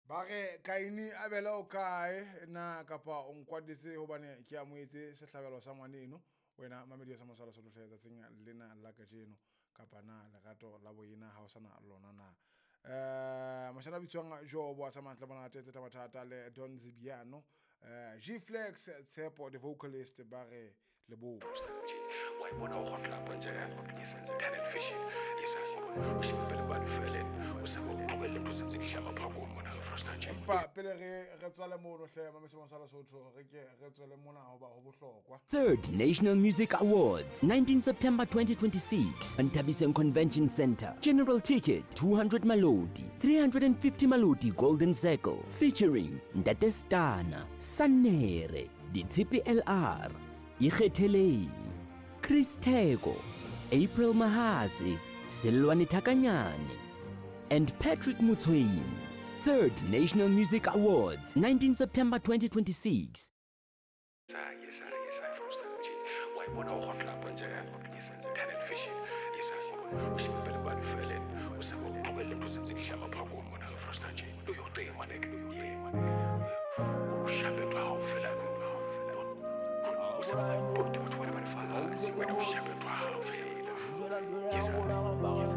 ba re kaini a bela o kae na kapa o nkwaditse hobane ke amoetse sehlabelo sa ngwaneno wena mamedi sa mosala se lotlhetsa tseng lena la ka jeno kapa na lerato la boina ha o sana lona na mashana bitswang Jobo a samantla bona tete mathata le Don Zibiano G-Flex Tshepo the vocalist ba re lebo wa bona o khotla bonja ya isa tunnel vision isa o shibele ba felen o sa go qobelle ntse tse hlama phako mona frustration pa pele re tswale mono hle mama se mosala sotho re ke re tswele mona ho ba ho bohlokwa. Third National Music Awards, 19 September 2026, Antabisen Convention Center. General ticket, 200 Malodi, 350 Malodi Golden Circle, featuring Ndate Stana, Sanere, Ditshipi LR, Ikgetheleng, Chris Tego, April Mahasi, Silwani Takanyane, and Patrick Mutsweni. Third National Music Awards, 19 September 2026. yes frustration wa bona o khotla bonja ya isa tunnel vision isa o shibele ba felen o sa go qobelle ntse tse hlama phako mona frustration do yo te manek o shabe twa ho fela don o sa bo te batho ba fa si wena o shabe twa ho fela yes